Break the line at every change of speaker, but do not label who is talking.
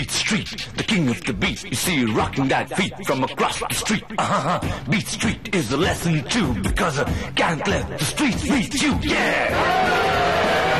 Beat Street, the king of the beat. You see you rocking that feet from across the street. Beat Street is a lesson too, because I can't let the streets beat you. Yeah!